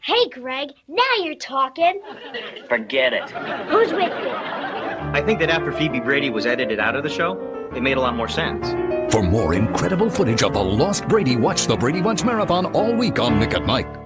Hey, Greg, now you're talking. Forget it. Who's with you? I think that after Phoebe Brady was edited out of the show, it made a lot more sense. For more incredible footage of the Lost Brady, watch the Brady Bunch Marathon all week on Nick at Night.